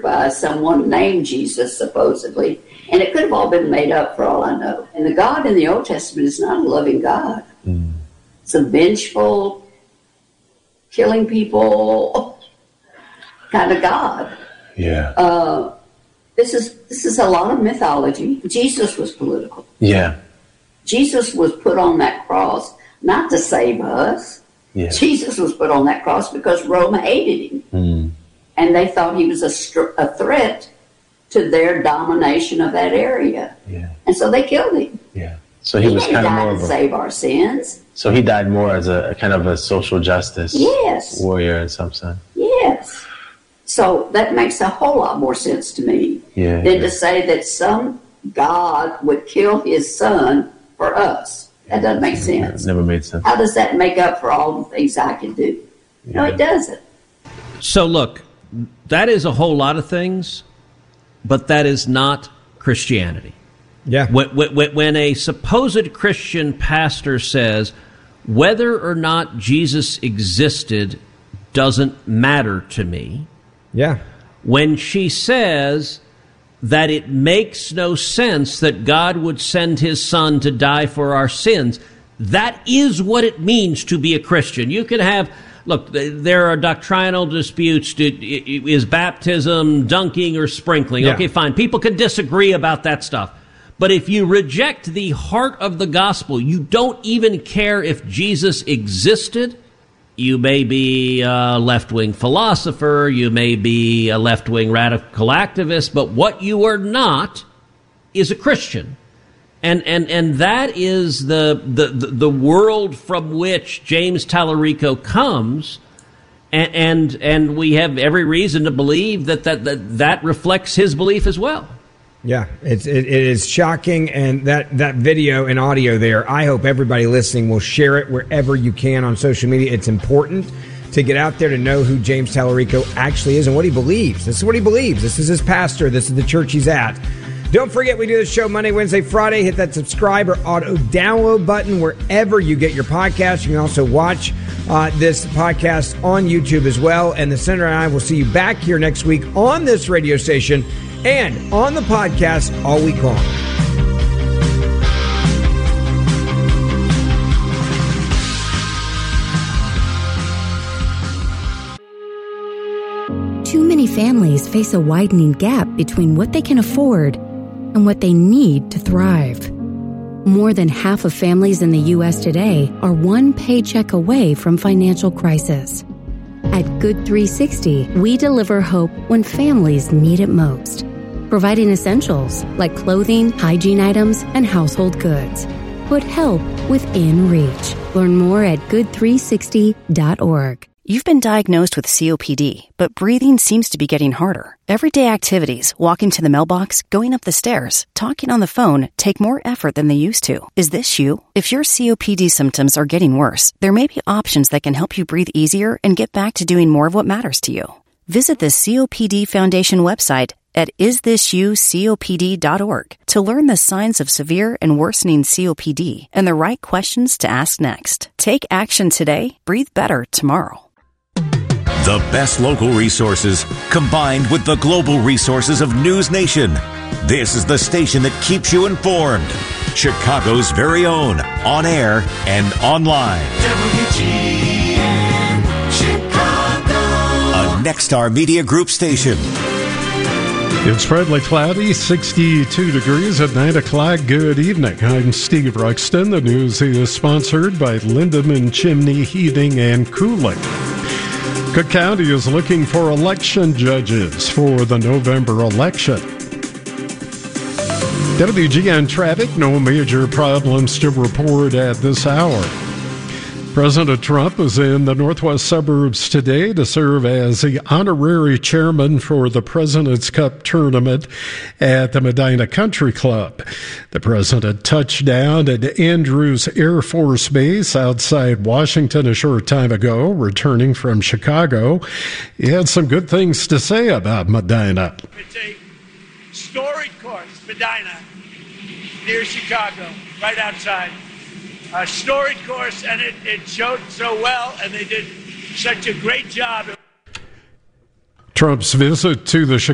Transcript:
by someone named Jesus, supposedly. And it could have all been made up for all I know. And the God in the Old Testament is not a loving God. It's a vengeful, killing people kind of God. Yeah. This is a lot of mythology. Jesus was political. Yeah. Jesus was put on that cross not to save us. Yeah. Jesus was put on that cross because Rome hated him. And they thought he was a threat to their domination of that area. Yeah. And so they killed him. Yeah. So he was kind of more of to save our sins. So he died more as a kind of a social justice warrior in some sense. Yes. So that makes a whole lot more sense to me than to say that some God would kill his son for us. That doesn't make sense. It never made sense. How does that make up for all the things I can do? No, it doesn't. So look, that is a whole lot of things, but that is not Christianity. Yeah. When a supposed Christian pastor says whether or not Jesus existed doesn't matter to me. Yeah. When she says that it makes no sense that God would send his son to die for our sins, that is what it means to be a Christian. You can have, look, there are doctrinal disputes. Is baptism dunking or sprinkling? Yeah. Okay, fine. People can disagree about that stuff. But if you reject the heart of the gospel, you don't even care if Jesus existed. You may be a left-wing philosopher, you may be a left-wing radical activist, but what you are not is a Christian. And that is the world from which James Tallarico comes, and we have every reason to believe that reflects his belief as well. Yeah, it is shocking, and that video and audio there, I hope everybody listening will share it wherever you can on social media. It's important to get out there to know who James Tallarico actually is and what he believes. This is what he believes. This is his pastor. This is the church he's at. Don't forget, we do this show Monday, Wednesday, Friday. Hit that subscribe or auto-download button wherever you get your podcast. You can also watch this podcast on YouTube as well. And the Senator and I will see you back here next week on this radio station and on the podcast all week long. Too many families face a widening gap between what they can afford and what they need to thrive. More than half of families in the U.S. today are one paycheck away from financial crisis. At Good 360, we deliver hope when families need it most, providing essentials like clothing, hygiene items, and household goods. Put help within reach. Learn more at good360.org. You've been diagnosed with COPD, but breathing seems to be getting harder. Everyday activities, walking to the mailbox, going up the stairs, talking on the phone, take more effort than they used to. Is this you? If your COPD symptoms are getting worse, there may be options that can help you breathe easier and get back to doing more of what matters to you. Visit the COPD Foundation website at isthisyoucopd.org to learn the signs of severe and worsening COPD and the right questions to ask next. Take action today, breathe better tomorrow. The best local resources combined with the global resources of News Nation. This is the station that keeps you informed. Chicago's very own, on air and online. WGN Chicago. A Nexstar Media Group station. It's partly cloudy, 62 degrees at 9 o'clock. Good evening. I'm Steve Ruxton. The news is sponsored by Lindeman Chimney Heating and Cooling. Cook County is looking for election judges for the November election. WGN traffic, no major problems to report at this hour. President Trump is in the northwest suburbs today to serve as the honorary chairman for the President's Cup tournament at the Medina Country Club. The president touched down at Andrews Air Force Base outside Washington a short time ago, returning from Chicago. He had some good things to say about Medina. It's a storied course, Medina, near Chicago, right outside. A storied course, and it showed so well, and they did such a great job. Trump's visit to the